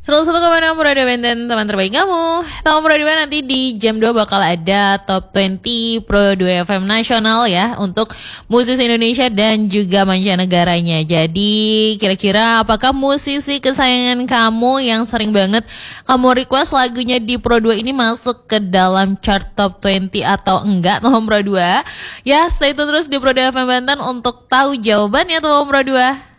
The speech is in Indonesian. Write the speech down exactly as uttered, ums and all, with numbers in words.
seratus satu koma enam Radio Band, teman terbaik kamu. Tahu Pro dua nanti di jam dua bakal ada Top dua puluh Pro dua F M nasional ya, untuk musisi Indonesia dan juga mancanegaranya. Jadi kira-kira apakah musisi kesayangan kamu yang sering banget kamu request lagunya di Pro dua ini masuk ke dalam chart Top dua puluh atau enggak, Tom Pro dua? Ya, stay tune terus di Pro dua F M Banten untuk tahu jawabannya, Tom Pro dua.